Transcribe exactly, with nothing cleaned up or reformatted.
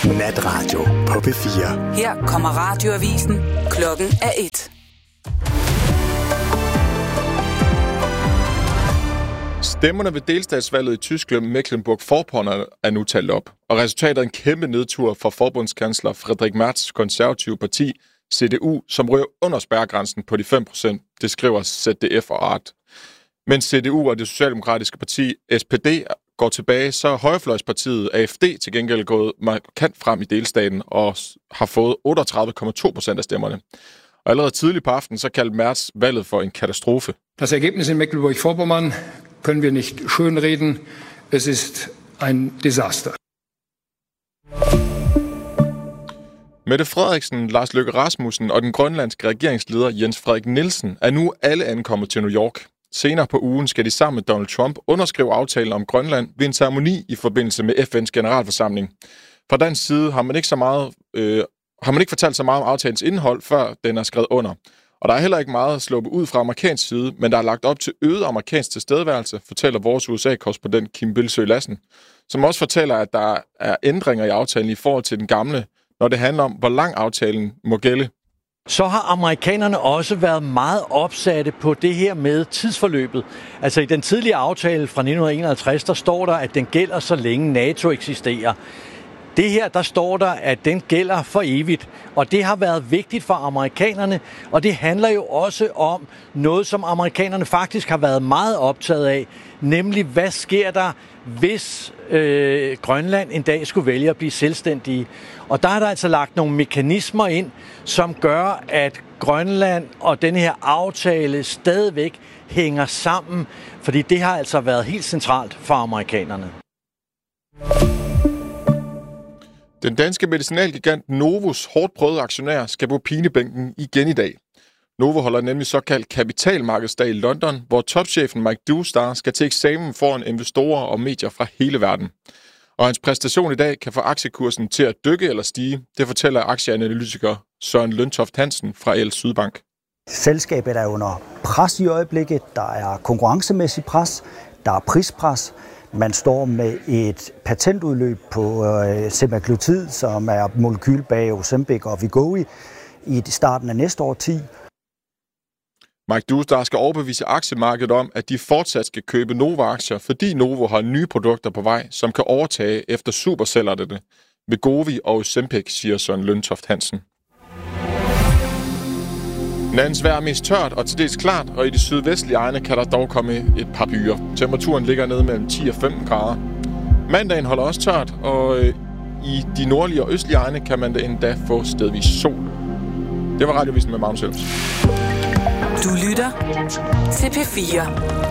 Natradio på P fire. Her kommer radioavisen. Klokken er et. Stemmerne ved delstatsvalget i Tyskland Mecklenburg-Vorpommern er nu talt op, og resultatet er en kæmpe nedtur for forbundskansler Friedrich Merz' konservative parti, C D U, som rører under spærregrænsen på de fem procent, det skriver Z D F og Art. Mens C D U og det socialdemokratiske parti S P D går tilbage, så er højrefløjspartiet A F D til gengæld gået markant frem i delstaten og har fået otteogtredive komma to procent af stemmerne. Og allerede tidligt på aftenen, så kaldte Merz valget for en katastrofe. Das Ergebnis in Mecklenburg-Vorpommern können wir nicht schönreden. Es ist ein Desaster. Mette Frederiksen, Lars Løkke Rasmussen og den grønlandske regeringsleder Jens Frederik Nielsen er nu alle ankommet til New York. Senere på ugen skal de sammen med Donald Trump underskrive aftalen om Grønland ved en ceremoni i forbindelse med F N's generalforsamling. Fra dansk side har man ikke så meget, øh, har man ikke fortalt så meget om aftalens indhold, før den er skrevet under. Og der er heller ikke meget at sluppe ud fra amerikansk side, men der er lagt op til øget amerikansk tilstedeværelse, fortæller vores U S A-korrespondent Kim Bilsøe Lassen, som også fortæller, at der er ændringer i aftalen i forhold til den gamle, når det handler om, hvor lang aftalen må gælde. Så har amerikanerne også været meget opsatte på det her med tidsforløbet. Altså i den tidlige aftale fra nitten enoghalvtreds, der står der, at den gælder så længe NATO eksisterer. Det her, der står der, at den gælder for evigt, og det har været vigtigt for amerikanerne, og det handler jo også om noget, som amerikanerne faktisk har været meget optaget af, nemlig hvad sker der, hvis øh, Grønland en dag skulle vælge at blive selvstændige. Og der er der altså lagt nogle mekanismer ind, som gør, at Grønland og den her aftale stadigvæk hænger sammen, fordi det har altså været helt centralt for amerikanerne. Den danske medicinalgigant Novos hårdt prøvede aktionær skal på pinebænken igen i dag. Novo holder nemlig såkaldt kapitalmarkedsdag i London, hvor topchefen Mike Dewstar skal til eksamen foran investorer og medier fra hele verden. Og hans præstation i dag kan få aktiekursen til at dykke eller stige. Det fortæller aktieanalytiker Søren Løntoft Hansen fra El Sydbank. Selskabet er under pres i øjeblikket. Der er konkurrencemæssig pres. Der er prispres. Man står med et patentudløb på øh, semaglutid, som er molekyl bag Ozempic og Wegovy i starten af næste årti. Mike Dewstar skal overbevise aktiemarkedet om, at de fortsat skal købe Novo-aktier, fordi Novo har nye produkter på vej, som kan overtage efter supercellerne Wegovy og Ozempic, siger Søren Løntoft Hansen. Nattens vejr er mest tørt og til dels klart, og i de sydvestlige egne kan der dog komme et par byer. Temperaturen ligger nede mellem ti og femten grader. Mandagen holder også tørt, og i de nordlige og østlige egne kan man da endda få stedvis sol. Det var Radiovisen med Magnus Helms. Du lytter til P fire.